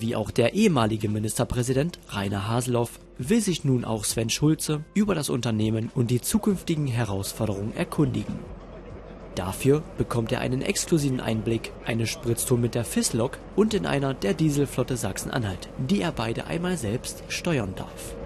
Wie auch der ehemalige Ministerpräsident Rainer Haseloff will sich nun auch Sven Schulze über das Unternehmen und die zukünftigen Herausforderungen erkundigen. Dafür bekommt er einen exklusiven Einblick, eine Spritztour mit der FIS-Lok und in einer der Dieselflotte Sachsen-Anhalt, die er beide einmal selbst steuern darf.